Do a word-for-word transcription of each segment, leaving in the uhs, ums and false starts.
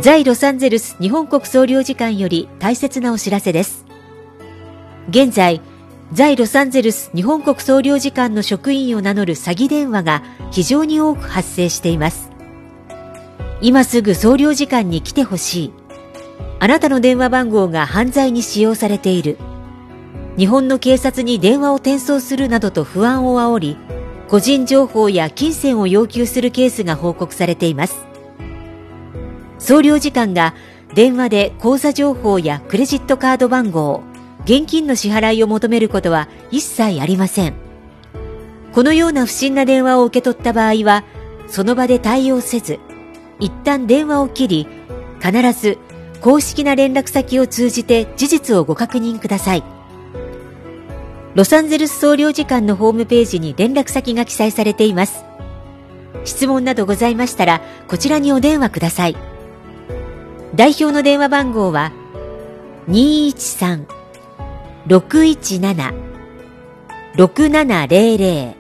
在ロサンゼルス日本国総領事館より大切なお知らせです。現在、在ロサンゼルス日本国総領事館の職員を名乗る詐欺電話が非常に多く発生しています。今すぐ総領事館に来てほしい。あなたの電話番号が犯罪に使用されている。日本の警察に電話を転送するなどと不安を煽り、個人情報や金銭を要求するケースが報告されています。総領事館が電話で口座情報やクレジットカード番号、現金の支払いを求めることは一切ありません。このような不審な電話を受け取った場合は、その場で対応せず、一旦電話を切り、必ず公式な連絡先を通じて事実をご確認ください。ロサンゼルス総領事館のホームページに連絡先が記載されています。質問などございましたら、こちらにお電話ください。代表の電話番号は にーいちさん ろくいちなな ろくななぜろぜろ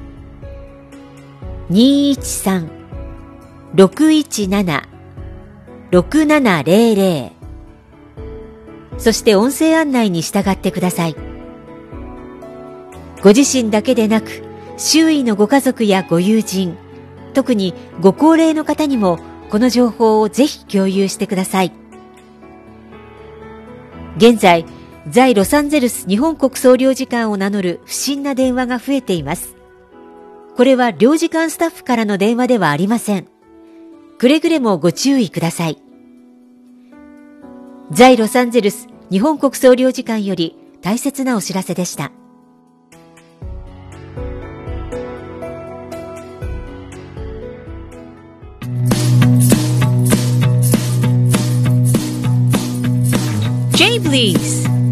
にーいちさん ろくいちなな ろくななぜろぜろ そして音声案内に従ってください。ご自身だけでなく、周囲のご家族やご友人、特にご高齢の方にもこの情報をぜひ共有してください。現在、在ロサンゼルス日本国総領事館を名乗る不審な電話が増えています。これは領事館スタッフからの電話ではありません。くれぐれもご注意ください。在ロサンゼルス日本国総領事館より大切なお知らせでした。Jay Blees